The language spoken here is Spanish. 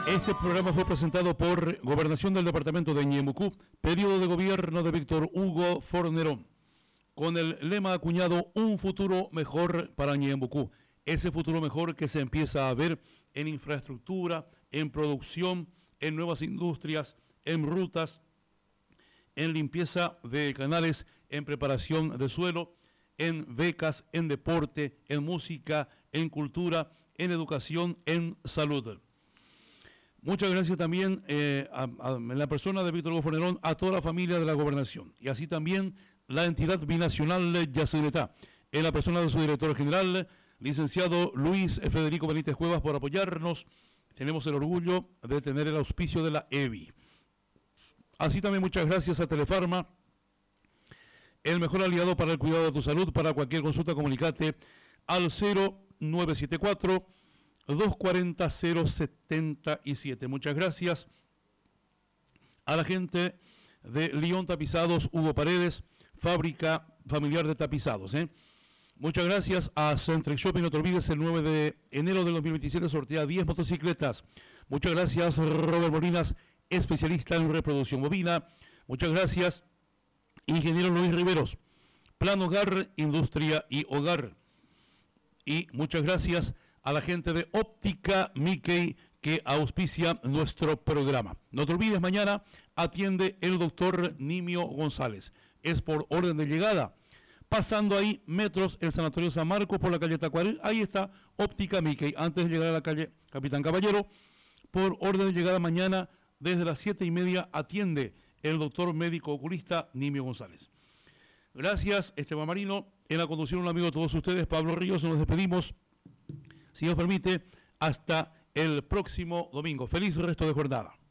Este programa fue presentado por Gobernación del Departamento de Ñemucú, periodo de gobierno de Víctor Hugo Fornerón, con el lema acuñado Un futuro mejor para Ñemucú. Ese futuro mejor que se empieza a ver en infraestructura, en producción, en nuevas industrias, en rutas, en limpieza de canales, en preparación de suelo, en becas, en deporte, en música, en cultura, en educación, en salud. Muchas gracias también a la persona de Víctor Hugo Fornerón, a toda la familia de la gobernación, y así también la entidad binacional Yacyretá, en la persona de su director general, licenciado Luis Federico Benítez Cuevas, por apoyarnos. Tenemos el orgullo de tener el auspicio de la EBI. Así también muchas gracias a Telefarma, el mejor aliado para el cuidado de tu salud. Para cualquier consulta, comunicate al 0974 240 077. Muchas gracias a la gente de León Tapizados, Hugo Paredes, fábrica familiar de tapizados. Muchas gracias a Centrex Shopping. No te olvides, el 9 de enero del 2027 sortea 10 motocicletas. Muchas gracias, Robert Molinas, especialista en reproducción bovina. Muchas gracias, ingeniero Luis Riveros, Plan Hogar, Industria y Hogar. Y muchas gracias a la gente de Óptica Mickey, que auspicia nuestro programa. No te olvides, mañana atiende el doctor Nimio González. Es por orden de llegada. Pasando ahí metros el Sanatorio San Marcos por la calle Tacuarel, ahí está Óptica Mickey. Antes de llegar a la calle Capitán Caballero, por orden de llegada mañana, desde las 7:30 atiende el doctor médico oculista Nimio González. Gracias, Esteban Marino. En la conducción, un amigo de todos ustedes, Pablo Ríos. Nos despedimos, si nos permite, hasta el próximo domingo. Feliz resto de jornada.